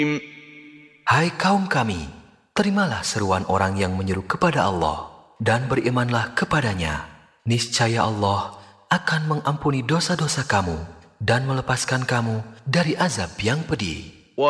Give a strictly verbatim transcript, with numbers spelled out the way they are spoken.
Hai kaum kami, terimalah seruan orang yang menyeru kepada Allah dan berimanlah kepadanya. Niscaya Allah akan mengampuni dosa-dosa kamu dan melepaskan kamu dari azab yang pedih.